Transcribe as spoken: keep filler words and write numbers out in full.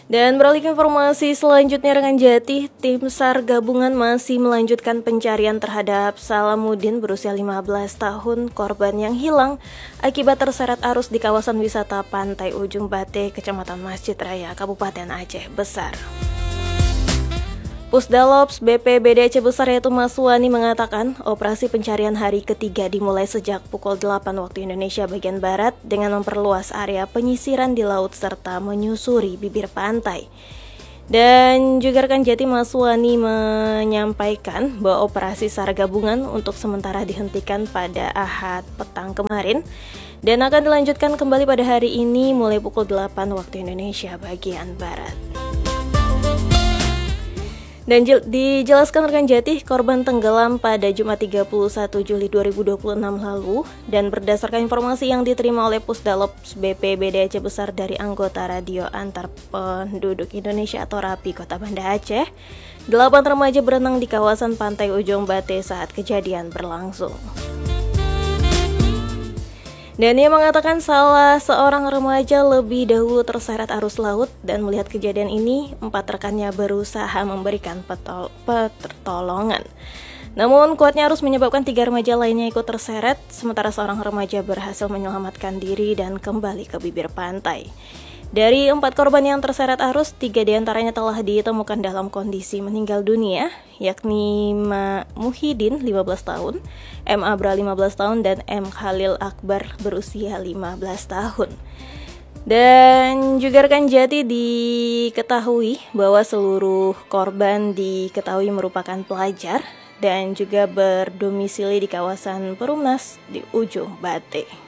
Dan beralih ke informasi selanjutnya, rekan Jati, tim SAR gabungan masih melanjutkan pencarian terhadap Salamuddin berusia lima belas tahun, korban yang hilang akibat terseret arus di kawasan wisata Pantai Ujung Bate, Kecamatan Masjid Raya, Kabupaten Aceh Besar. Pusdalops B P B D Aceh Besar yaitu Maswani mengatakan operasi pencarian hari ketiga dimulai sejak pukul delapan waktu Indonesia bagian Barat dengan memperluas area penyisiran di laut serta menyusuri bibir pantai. Dan juga rekan Jati, Maswani menyampaikan bahwa operasi SAR gabungan untuk sementara dihentikan pada Ahad petang kemarin dan akan dilanjutkan kembali pada hari ini mulai pukul delapan waktu Indonesia bagian Barat. Dan dijelaskan rekan Jati, korban tenggelam pada Jumat tiga puluh satu Juli dua ribu dua puluh enam lalu dan berdasarkan informasi yang diterima oleh Pusdalops B P B D Aceh Besar dari anggota radio antar penduduk Indonesia atau RAPI Kota Banda Aceh, delapan remaja berenang di kawasan Pantai Ujung Bate saat kejadian berlangsung. Dan ia mengatakan salah seorang remaja lebih dahulu terseret arus laut dan melihat kejadian ini, empat rekannya berusaha memberikan petol- pertolongan. Namun kuatnya arus menyebabkan tiga remaja lainnya ikut terseret, sementara seorang remaja berhasil menyelamatkan diri dan kembali ke bibir pantai. Dari empat korban yang terseret arus, tiga diantaranya telah ditemukan dalam kondisi meninggal dunia, yakni Ma Muhyiddin lima belas tahun, M Abra lima belas tahun, dan M Khalil Akbar berusia lima belas tahun. Dan juga rekan Jati, diketahui bahwa seluruh korban diketahui merupakan pelajar dan juga berdomisili di kawasan Perumnas di Ujung Bate.